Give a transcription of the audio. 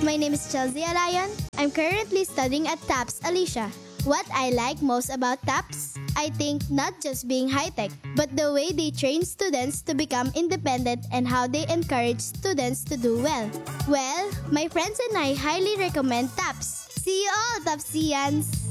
My name is Chelsea Alayon. I'm currently studying at TAPS Alicia. What I like most about TAPS? I think not just being high-tech, but the way they train students to become independent and how they encourage students to do well. Well, my friends and I highly recommend TAPS. See you all, TAPSians!